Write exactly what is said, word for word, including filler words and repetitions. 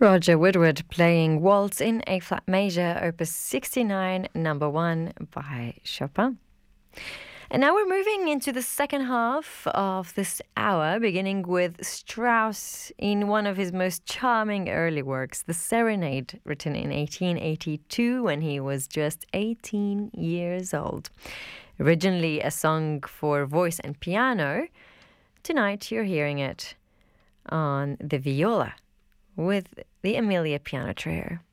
Roger Woodward playing Waltz in A-flat major, opus sixty-nine, number one by Chopin. And now we're moving into the second half of this hour, beginning with Strauss in one of his most charming early works, The Serenade, written in eighteen eighty-two when he was just eighteen years old. Originally a song for voice and piano, tonight you're hearing it on the viola with the Amelia Piano Trio.